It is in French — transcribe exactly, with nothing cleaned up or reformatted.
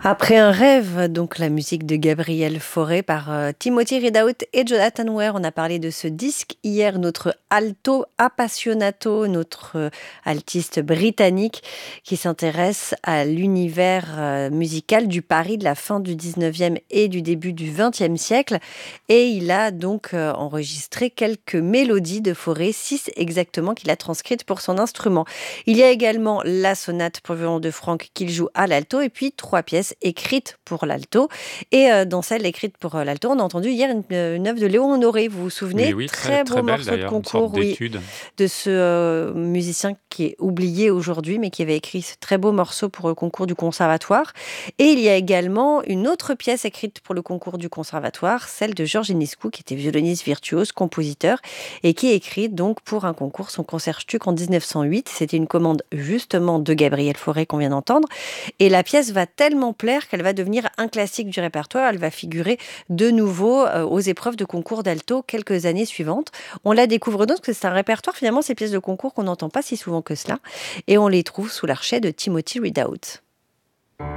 Après un rêve, donc la musique de Gabriel Fauré par euh, Timothy Ridout et Jonathan Ware. On a parlé de ce disque hier, notre alto appassionato, notre euh, altiste britannique qui s'intéresse à l'univers euh, musical du Paris de la fin du dix-neuvième et du début du vingtième siècle. Et il a donc euh, enregistré quelques mélodies de Fauré, six exactement, qu'il a transcrites pour son instrument. Il y a également la sonate pour violon de Franck qu'il joue à l'alto et puis trois pièces écrites pour l'alto. Et euh, dans celle écrite pour euh, l'alto, on a entendu hier une, euh, une œuvre de Léon Honoré. Vous vous Oui, souvenez? oui, très Très très beau belle morceau de d'ailleurs, une sorte concours, oui, d'étude. de ce euh, musicien qui est oublié aujourd'hui, mais qui avait écrit ce très beau morceau pour le concours du conservatoire. Et il y a également une autre pièce écrite pour le concours du conservatoire, celle de Georges Enescu, qui était violoniste virtuose, compositeur, et qui écrit donc pour un concours son Concertstück en dix-neuf cent huit. C'était une commande justement de Gabriel Fauré qu'on vient d'entendre. Et la pièce va tellement plaire qu'elle va devenir un classique du répertoire. Elle va figurer de nouveau euh, aux épreuves de concours d'alto quelques années suivantes. On la découvre donc parce que c'est un répertoire, finalement, ces pièces de concours qu'on n'entend pas si souvent que cela. Et on les trouve sous l'archet de Timothy Ridout.